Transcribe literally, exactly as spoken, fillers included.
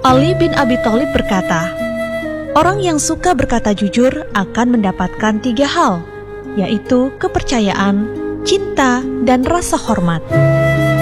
Ali bin Abi Thalib berkata, orang yang suka berkata jujur akan mendapatkan tiga hal, yaitu kepercayaan, cinta, dan rasa hormat.